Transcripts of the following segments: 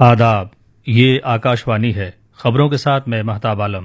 آداب، یہ آکاشوانی ہے۔ خبروں کے ساتھ میں مہتاب عالم۔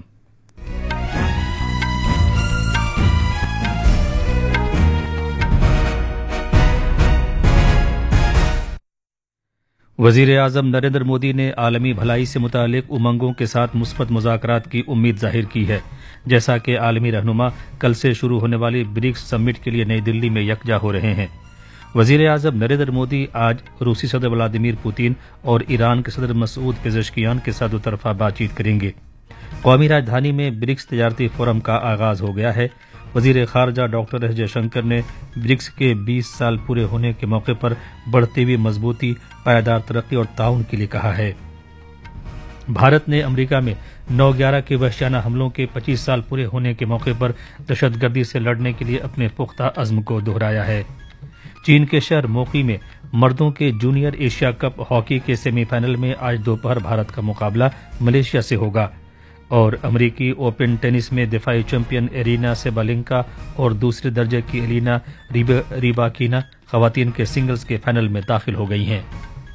وزیر اعظم نریندر مودی نے عالمی بھلائی سے متعلق امنگوں کے ساتھ مثبت مذاکرات کی امید ظاہر کی ہے، جیسا کہ عالمی رہنما کل سے شروع ہونے والی برکس سمٹ کے لیے نئی دلی میں یکجا ہو رہے ہیں۔ وزیر اعظم نریندر مودی آج روسی صدر ولادیمیر پوتین اور ایران کے صدر مسعود پزشکیان کے ساتھ دو طرفہ بات چیت کریں گے۔ قومی راجدھانی میں برکس تجارتی فورم کا آغاز ہو گیا ہے۔ وزیر خارجہ ڈاکٹر ایس جے شنکر نے برکس کے 20 سال پورے ہونے کے موقع پر بڑھتی ہوئی مضبوطی، پائیدار ترقی اور تعاون کے لیے کہا ہے۔ بھارت نے امریکہ میں 9/11 کے وحشیانہ حملوں کے 25 سال پورے ہونے کے موقع پر دہشت گردی سے لڑنے کے لیے اپنے پختہ عزم کو دہرایا ہے۔ چین کے شہر موقی میں مردوں کے جونیئر ایشیا کپ ہاکی کے سیمی فائنل میں آج دوپہر بھارت کا مقابلہ ملیشیا سے ہوگا، اور امریکی اوپن ٹینس میں دفاعی چیمپئن ایرینا سیبالینکا اور دوسرے درجے کی ایلینا ریباکینا خواتین کے سنگلز کے فائنل میں داخل ہو گئی ہیں۔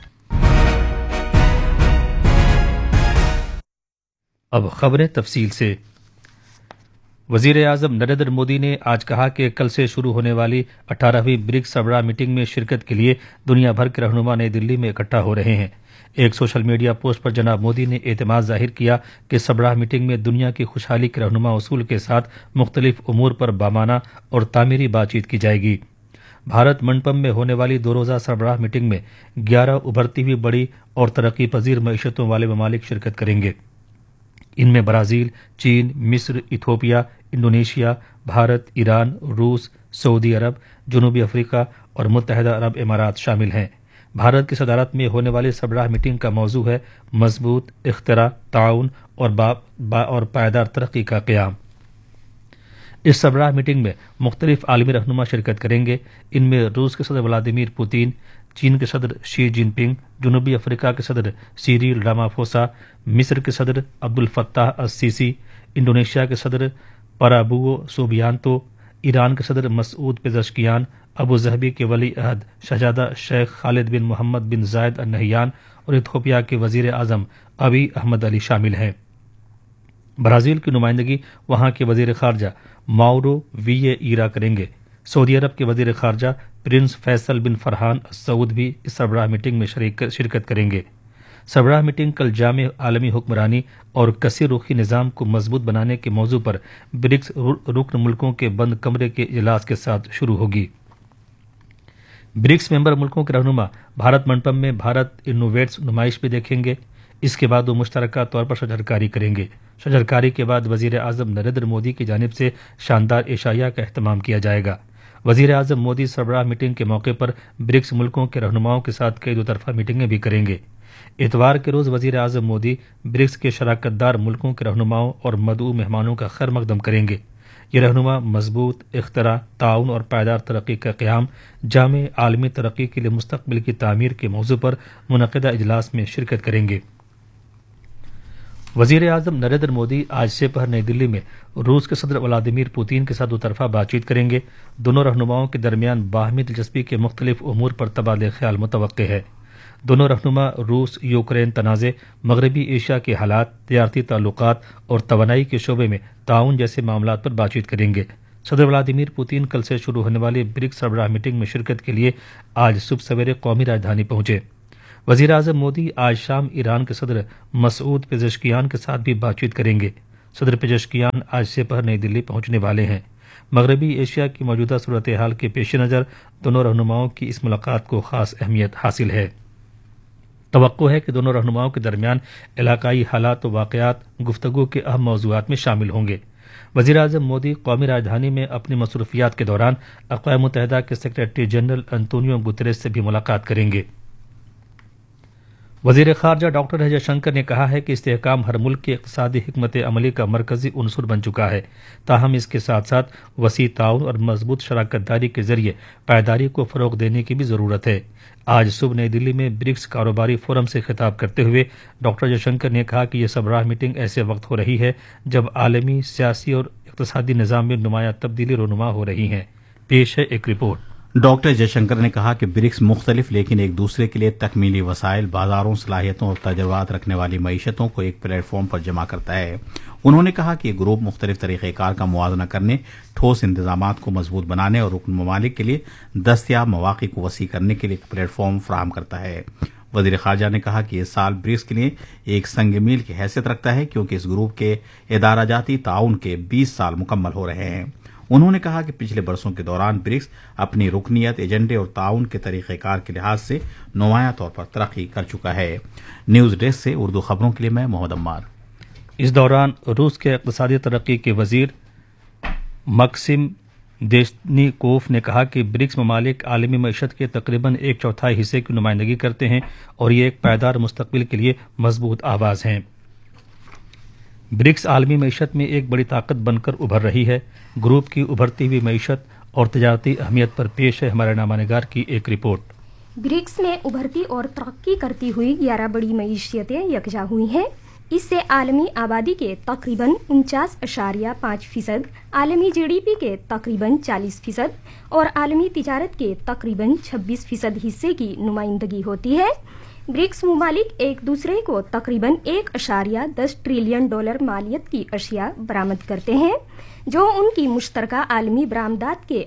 اب خبریں تفصیل سے۔ وزیر اعظم نریندر مودی نے آج کہا کہ کل سے شروع ہونے والی 18ویں برکس سربراہ میٹنگ میں شرکت کے لیے دنیا بھر کے رہنما نئی دلی میں اکٹھا ہو رہے ہیں۔ ایک سوشل میڈیا پوسٹ پر جناب مودی نے اعتماد ظاہر کیا کہ سربراہ میٹنگ میں دنیا کی خوشحالی کے رہنما اصول کے ساتھ مختلف امور پر بامانہ اور تعمیری بات چیت کی جائے گی۔ بھارت منڈپم میں ہونے والی 2 روزہ سربراہ میٹنگ میں 11 ابھرتی ہوئی بڑی اور ترقی پذیر معیشتوں والے ممالک شرکت کریں گے۔ ان میں برازیل، چین، مصر، ایتھوپیا، انڈونیشیا، بھارت، ایران، روس، سعودی عرب، جنوبی افریقہ اور متحدہ عرب امارات شامل ہیں۔ بھارت کی صدارت میں ہونے والی سربراہ میٹنگ کا موضوع ہے مضبوط اختراع، تعاون اور پائیدار ترقی کا قیام۔ اس سربراہ میٹنگ میں مختلف عالمی رہنما شرکت کریں گے۔ ان میں روس کے صدر ولادیمیر پوتین، چین کے صدر شی جن پنگ، جنوبی افریقہ کے صدر سیریل رامافوسا، مصر کے صدر عبد الفتاح السیسی، انڈونیشیا کے صدر پرابوو سوبیانتو، ایران کے صدر مسعود پزشکیان، ابوظہبی کے ولی عہد شہزادہ شیخ خالد بن محمد بن زائد ال نہیان اور ایتھوپیا کے وزیر اعظم ابی احمد علی شامل ہیں۔ برازیل کی نمائندگی وہاں کے وزیر خارجہ ماورو ویے ایرا کریں گے۔ سعودی عرب کے وزیر خارجہ پرنس فیصل بن فرحان السعود بھی اس سربراہ میٹنگ میں شرکت کریں گے۔ سربراہ میٹنگ کل جامع عالمی حکمرانی اور کثیر رخی نظام کو مضبوط بنانے کے موضوع پر برکس رکن ملکوں کے بند کمرے کے اجلاس کے ساتھ شروع ہوگی۔ برکس ممبر ملکوں کے رہنما بھارت منڈپم میں بھارت انوویٹس نمائش بھی دیکھیں گے۔ اس کے بعد وہ مشترکہ طور پر شجرکاری کریں گے۔ شجرکاری کے بعد وزیر اعظم نریندر مودی کی جانب سے شاندار عشائیہ کا اہتمام کیا جائے گا۔ وزیر اعظم مودی سربراہ میٹنگ کے موقع پر برکس ملکوں کے رہنماؤں کے ساتھ کئی 2 طرفہ میٹنگیں بھی کریں گے۔ اتوار کے روز وزیر اعظم مودی برکس کے شراکت دار ملکوں کے رہنماؤں اور مدعو مہمانوں کا خیر مقدم کریں گے۔ یہ رہنما مضبوط اختراع، تعاون اور پائیدار ترقی کا قیام، جامع عالمی ترقی کے لیے مستقبل کی تعمیر کے موضوع پر منعقدہ اجلاس میں شرکت کریں گے۔ وزیر اعظم نریندر مودی آج سے پہر نئی دلی میں روس کے صدر ولادیمیر پوتین کے ساتھ 2 طرفہ بات چیت کریں گے۔ دونوں رہنماؤں کے درمیان باہمی دلچسپی کے مختلف امور پر تبادلہ خیال متوقع ہے۔ دونوں رہنما روس یوکرین تنازع، مغربی ایشیا کے حالات، تجارتی تعلقات اور توانائی کے شعبے میں تعاون جیسے معاملات پر بات چیت کریں گے۔ صدر ولادیمیر پوتین کل سے شروع ہونے والی برکس سربراہ میٹنگ میں شرکت کے لیے آج صبح سویرے قومی راجدھانی پہنچے۔ وزیر اعظم مودی آج شام ایران کے صدر مسعود پزشکیان کے ساتھ بھی بات چیت کریں گے۔ صدر پزشکیان آج سے پہر نئی دلی پہنچنے والے ہیں۔ مغربی ایشیا کی موجودہ صورتحال کے پیش نظر دونوں رہنماؤں کی اس ملاقات کو خاص اہمیت حاصل ہے۔ توقع ہے کہ دونوں رہنماؤں کے درمیان علاقائی حالات و واقعات گفتگو کے اہم موضوعات میں شامل ہوں گے۔ وزیر اعظم مودی قومی راجدھانی میں اپنی مصروفیات کے دوران اقوام متحدہ کے سیکریٹری جنرل انطونیو گتریس سے بھی ملاقات کریں گے۔ وزیر خارجہ ڈاکٹر ایس جے شنکر نے کہا ہے کہ استحکام ہر ملک کی اقتصادی حکمت عملی کا مرکزی عنصر بن چکا ہے، تاہم اس کے ساتھ ساتھ وسیع تعاون اور مضبوط شراکت داری کے ذریعے پائیداری کو فروغ دینے کی بھی ضرورت ہے۔ آج صبح نئی دلی میں برکس کاروباری فورم سے خطاب کرتے ہوئے ڈاکٹر جے شنکر نے کہا کہ یہ سربراہ میٹنگ ایسے وقت ہو رہی ہے جب عالمی سیاسی اور اقتصادی نظام میں نمایاں تبدیلی رونما ہو رہی ہیں۔ پیش ہے ایک رپورٹ۔ ڈاکٹر جے شنکر نے کہا کہ برکس مختلف لیکن ایک دوسرے کے لیے تکمیلی وسائل، بازاروں، صلاحیتوں اور تجربات رکھنے والی معیشتوں کو ایک پلیٹ فارم پر جمع کرتا ہے۔ انہوں نے کہا کہ یہ گروپ مختلف طریقہ کار کا موازنہ کرنے، ٹھوس انتظامات کو مضبوط بنانے اور رکن ممالک کے لیے دستیاب مواقع کو وسیع کرنے کے لیے ایک پلیٹ فارم فراہم کرتا ہے۔ وزیر خارجہ نے کہا کہ یہ سال برکس کے لیے ایک سنگ میل کی حیثیت رکھتا ہے کیونکہ اس گروپ کے ادارہ جاتی تعاون کے 20 سال مکمل ہو رہے ہیں۔ انہوں نے کہا کہ پچھلے برسوں کے دوران برکس اپنی رکنیت، ایجنڈے اور تعاون کے طریقہ کار کے لحاظ سے نمایاں طور پر ترقی کر چکا ہے۔ نیوز ڈیسک سے اردو خبروں کے لیے میں محمد عمار۔ اس دوران روس کے اقتصادی ترقی کے وزیر مکسم دیشنیکوف نے کہا کہ برکس ممالک عالمی معیشت کے تقریباً 1/4 حصے کی نمائندگی کرتے ہیں اور یہ ایک پائیدار مستقبل کے لیے مضبوط آواز ہیں۔ برکس عالمی معیشت میں ایک بڑی طاقت بن کر ابھر رہی ہے۔ گروپ کی ابھرتی ہوئی معیشت اور تجارتی اہمیت پر پیش ہے ہمارے نامہ نگار کی ایک رپورٹ۔ برکس میں ابھرتی اور ترقی کرتی ہوئی 11 بڑی معیشتیں یکجا ہوئی ہیں۔ اس سے عالمی آبادی کے تقریباً 49.5%، عالمی جی ڈی پی کے تقریباً 40% اور عالمی تجارت کے تقریباً 26% حصے کی نمائندگی ہوتی ہے۔ برکس ممالک ایک دوسرے کو تقریباً $1.10 ٹریلین مالیت کی اشیاء برآمد کرتے ہیں، جو ان کی مشترکہ عالمی برآمدات کے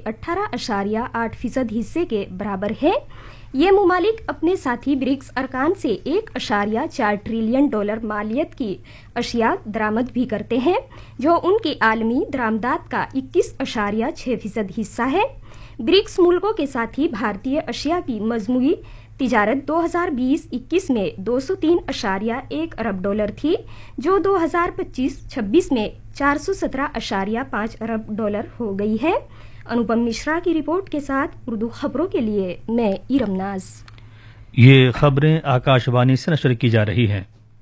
18.8% حصے کے برابر ہے۔ یہ ممالک اپنے ساتھی برکس ارکان سے $1.4 ٹریلین مالیت کی اشیاء درآمد بھی کرتے ہیں، جو ان کی عالمی درآمدات کا 21.6% حصہ ہے۔ برکس ملکوں کے ساتھی بھارتی اشیاء کی مجموعی تجارت 2020-21 میں $203.1 ارب تھی، جو 2025-26 میں $417.5 ارب ہو گئی ہے۔ انوپم مشرا کی رپورٹ کے ساتھ اردو خبروں کے لیے میں ارم ناز۔ یہ خبریں آکاش وانی سے نشر کی جا رہی ہیں۔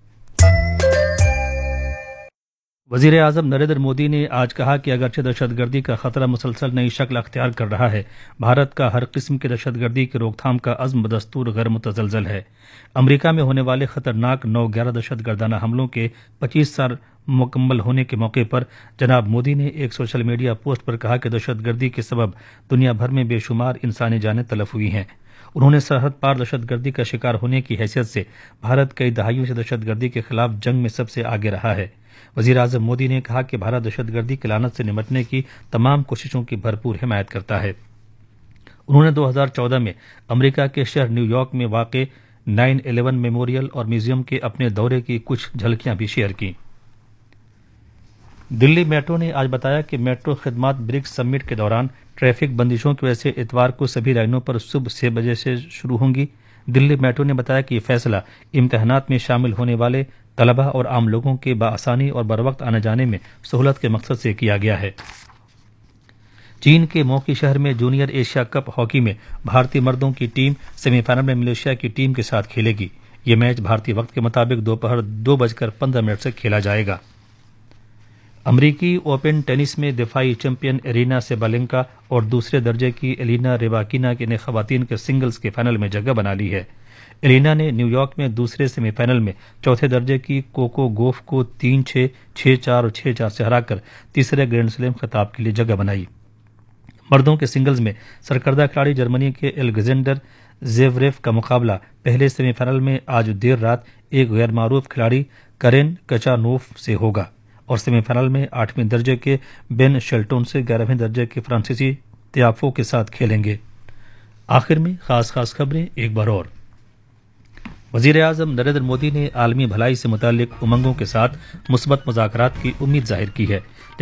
وزیر اعظم نریندر مودی نے آج کہا کہ اگرچہ دہشت گردی کا خطرہ مسلسل نئی شکل اختیار کر رہا ہے، بھارت کا ہر قسم کی دہشت گردی کی روک تھام کا عزم بدستور غیر متزلزل ہے۔ امریکہ میں ہونے والے خطرناک 9/11 دہشت گردانہ حملوں کے 25 سال مکمل ہونے کے موقع پر جناب مودی نے ایک سوشل میڈیا پوسٹ پر کہا کہ دہشت گردی کے سبب دنیا بھر میں بے شمار انسانی جانیں تلف ہوئی ہیں۔ انہوں نے سرحد پار دہشت گردی کا شکار ہونے کی حیثیت سے بھارت کئی دہائیوں سے دہشت گردی کے خلاف جنگ میں سب سے آگے رہا ہے۔ وزیر اعظم مودی نے کہا کہ بھارت دہشت گردی کی لعنت سے نمٹنے کی تمام کوششوں کی بھرپور حمایت کرتا ہے۔ انہوں نے 2014 میں امریکہ کے شہر نیو یارک میں واقع 9/11 میموریل اور میوزیم کے اپنے دورے کی کچھ جھلکیاں بھی شیئر کیں۔ دلی میٹرو نے آج بتایا کہ میٹرو خدمات برکس سمٹ کے دوران ٹریفک بندشوں کی وجہ سے اتوار کو سبھی لائنوں پر صبح 6 بجے سے شروع ہوں گی۔ دلی میٹرو نے بتایا کہ یہ فیصلہ امتحانات میں شامل ہونے والے طلبہ اور عام لوگوں کے بآسانی اور بروقت آنے جانے میں سہولت کے مقصد سے کیا گیا ہے۔ چین کے موقع شہر میں جونیئر ایشیا کپ ہاکی میں بھارتی مردوں کی ٹیم سیمی فائنل میں ملیشیا کی ٹیم کے ساتھ کھیلے گی۔ یہ میچ بھارتی وقت کے مطابق دوپہر 2:15 سے کھیلا جائے گا۔ امریکی اوپن ٹینس میں دفاعی چیمپئن ارینا سیبالینکا اور دوسرے درجے کی ایلینا ریباکینا نے خواتین کے سنگلز کے فائنل میں جگہ بنا لی ہے۔ ایلینا نے نیو یارک میں دوسرے سیمی فائنل میں چوتھے درجے کی کوکو گوف کو 3-6، 6-4 اور 6-4 سے ہرا کر تیسرے گرینڈ سلیم خطاب کے لیے جگہ بنائی۔ مردوں کے سنگلز میں سرکردہ کھلاڑی جرمنی کے الگزینڈر زیوریف کا مقابلہ پہلے سیمی فائنل میں آج دیر رات ایک غیر معروف کھلاڑی کرین کچانوف سے ہوگا اور سیمی فائنل میں 8ویں درجے کے بین شیلٹون سے 11ویں درجے کے فرانسیسی تیافو کے ساتھ کھیلیں گے۔ آخر میں خاص خبریں ایک بار اور۔ وزیر اعظم نریندر مودی نے عالمی بھلائی سے متعلق امنگوں کے ساتھ مثبت مذاکرات کی امید ظاہر کی ہے۔